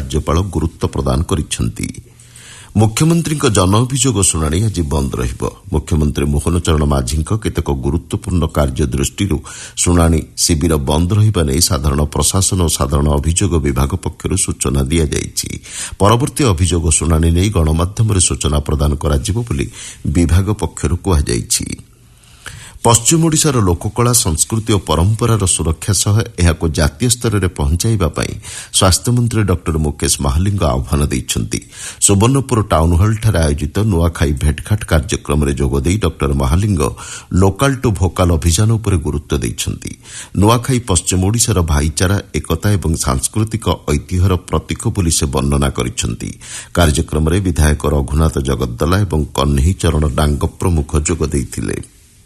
राज्यपाल गुरुत्व प्रदान କରିଛନ୍ତି। मुख्यमंत्रीଙ୍କ जन अभियोग शुणाणी आज बंद रहिब। मुख्यमंत्री मोहन चरण माझीଙ୍କ केतेक गुरुत्वपूर्ण कार्य दृष्टिରୁ शुणाणी शिविर बंद रहिबा नै साधारण प्रशासन और साधारण अभियोग विभाग पक्षରୁ सूचना दिया जायछि। परवर्ती अभियोग शुणाणी नै गणमाध्यमरे सूचना प्रदान कराजिब बोली विभाग पक्षରୁ कुहा जायछि। पश्चिम ओडिशार लोककला संस्कृति और परंपरार सुरक्षा सह एहाको जातीय स्तर में पहुंचाइबा पई स्वास्थ्यमंत्री डॉक्टर मुकेश महालिंग आह्वान दैछन्ति। सुवर्णपुर टाउन हॉल ठारे आयोजित नुआखाई भेटघाट कार्यक्रम में जोगदेई doctor Mahaling local to Bhokaal अभियान उपर गुरुत्व दैछन्ति। नुआखाई पश्चिम ओडिशार भाईचारा एकता और सांस्कृतिक ऐतिह्यर प्रतीक बोली से वर्णना करिछन्ति। कार्यक्रम में विधायक रघुनाथ जगद्दला और कन्हई चरण डांग प्रमुख जोगदैथिले।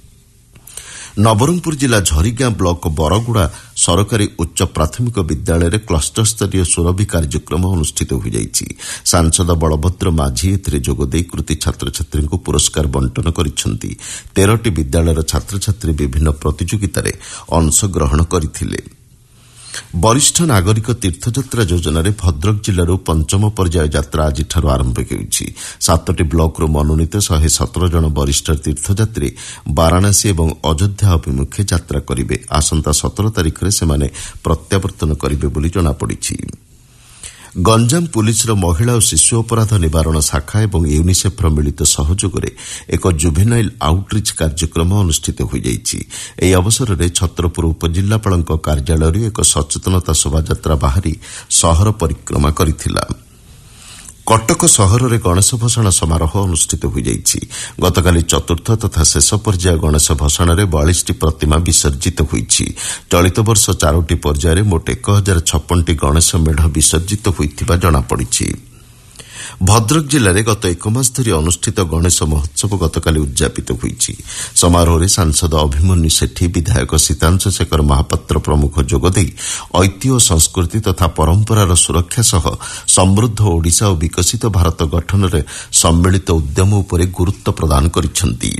नवरंगपुर जिला झरीगां ब्लॉक बरगुड़ा सरकारी उच्च प्राथमिक विद्यालय क्लस्टर स्तरीय सुरभि कार्यक्रम अनुष्ठित हो जाइछि। सांसद बलभद्र माझी एथिरे जोगदेई कृति छात्र छात्री को पुरस्कार बंटन करिसेंति। 13टी विद्यालयर छात्र छात्री विभिन्न प्रतियोगितार अंशग्रहण करथिले। वरिष्ठ नागरिक तीर्थयात्रा योजन भद्रक जिलूर पंचम पर्याय यात्रा आज आरंभ होगी। 7टी ब्लॉकरू मनोनीत 117 जन वरिष्ठ तीर्थयात्री वाराणसी और अयोध्या अभिमुखे यात्रा करेंगे। आसंता 17 तारिख में से प्रत्यावर्तन करेंगे बोली जनापड़ी। गंजाम पुलिस महिला और शिशु अपराध निवारण शाखा और यूनिसेफ्र मिलित सहयोग में एक जुभेनाइल आउटरीच कार्यक्रम अनुष्ठित हो जाइछि। एही अवसर में छत्रपुर उपजिल्लापाल कार्यालय एक सचेतनता शोभायात्रा बाहरी सहर परिक्रमा करथिला। कटक सहर में गणेश भसाण समारोह अनुष्ठित हो जाइछि। गतकाली चतुर्थ तथा शेष पर्याय गणेश भसाण में 42टी प्रतिमा विसर्जित होइछि। चलित वर्ष 4टी पर्याय मोट 1056टी गणेश मेढ़ विसर्जित होइथिबा जनापड़िछि। भद्रक जिले में गत 1 मास धरी अनुष्ठित गणेश महोत्सव गतकाली उद्यापित होइछि। समारोह में सांसद अभिमन्यु सेठी, विधायक सीतांश शेखर महापात्र प्रमुख जोगदेई ऐतिह्य संस्कृति तथा परंपरार सुरक्षा सह समृद्ध ओडिशा और विकसित भारत गठन में सम्मिलित उद्यम उपर गुरुत्व प्रदान करिसेंति।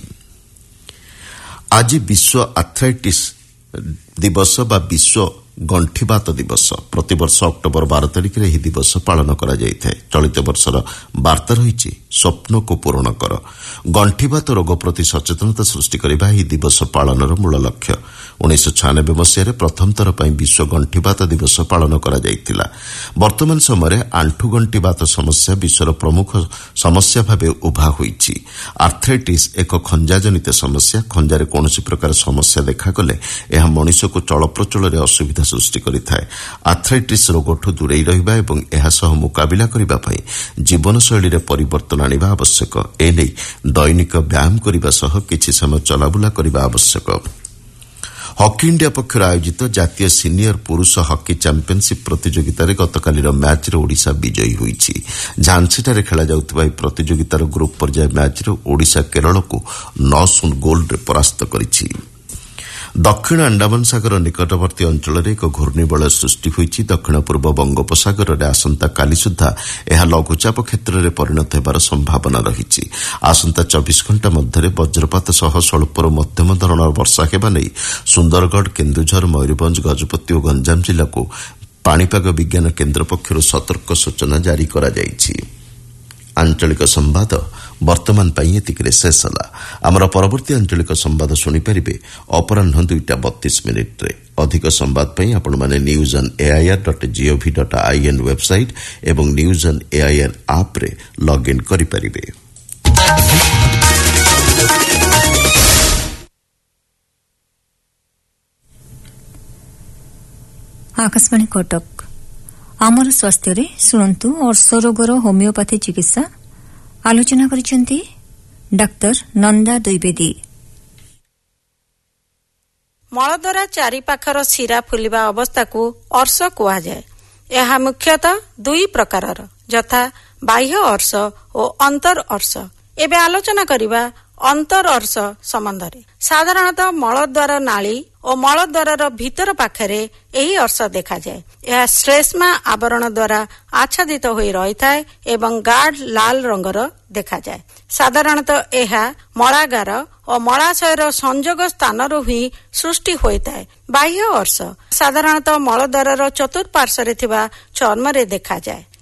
आज विश्व आर्थराइटिस दिवस बा विश्व गंठीबात दिवस। प्रतिवर्ष अक्टोबर 12 तारिख में यह दिवस पालन करा जायଥାଏ। चलित वर्षर वार्ता रही स्वप्न को पूरण कर। गंठीबात रोग प्रति सचेतनता सृष्टि करने यह दिवस पालनर मूल लक्ष्य। 1996 मसीह प्रथम थर पर विश्व गंठीबात दिवस पालन करा जायथिला। वर्तमान समय आंठु गंठीबात समस्या विश्वर प्रमुख समस्या भाव उभा होइछि। आर्थराइटिस एक खंजाजनित समस्या। खंजारे कौन प्रकार समस्या देखागले यह मनुष्य को चलप्रचल में असुविधा सृष्टि करिଥାଏ। आर्थराइटिस रोगठू दूरेई रहिबा एवं एहा सह मुकाबिला करिबा पई जीवनशैली रे परिवर्तन आनिबा आवश्यक। एनै दैनिक व्यायाम करिबा सह किछि समय चलाबुला करिबा आवश्यक। हॉकी इंडिया पक्षर आयोजित जातीय सीनियर पुरुष हॉकी चैंपियनशिप प्रतियोगितार गतकालीर मैच रे ओडिशा विजयी होइछि। झांसीठारे खेला जाउथबा ଏହି प्रतियोगितार ग्रुप पर्याय मैच रे ओडिशा केरल को 9-0 गोल रे परास्त करिछि। दक्षिण अंडमान सागर निकटवर्ती अंचल में एक घूर्णिबलय सृष्टि होइछि। दक्षिण पूर्व बंगोपसागर में आसंता काली सुधा यह लघुचाप क्षेत्र में परिणत होबार संभावना रही। आसंता 24 घंटा मध्य वज्रपात सह स्वल्पर मध्यम धरणर वर्षा हेबा नै सुंदरगढ़, केन्दुझर, मयूरभंज, गजपति और गंजाम जिला को पाणीपाग विज्ञान केन्द्र पक्षर सतर्क सूचना जारी करा जायछि। आंचलिक संवाद वर्तमान पाई एतिकरे शेष होला। आमर परवर्ती आंचलिक संवाद शुणिपारे अपराह्न 2:32 अधिक संवाद पाई आपण माने newsonair.gov.in वेबसाइट एवं न्यूज ऑन एआईआर ऐप रे लॉग इन करि परिबे। आकाशवाणी कटक आमर स्वास्थ्य रे सुनंतु अर्श रोगर होमियोपैथी चिकित्सा आलोचना करिसेंती डाक्टर नंदा द्विवेदी। मलद्वारा चारिपाखर शिरा फुलिबा अवस्था को अर्श कुहा जाए। यह मुख्यतः 2 प्रकारर यथा बाह्य अर्श और अंतर अर्श। एबे आलोचना करिबा अंतर अर्श संबंधरे। साधारणतः मलद्वार नाली और मलद्वार भीतर पाखरे यही अर्श देखा जाए। यह श्लेष्मा आवरण द्वारा आच्छादित होई रहिଥାଏ एवं गाढ़ लाल रंगर देखा जाए। साधारणतः यह मलागार और मलाशयर संयोग स्थानरू ही सृष्टि होइଥାଏ। बाह्य अर्श साधारणतः मलद्वार चतुर्पार्श्वरे थिबा चर्म रे देखा जाए।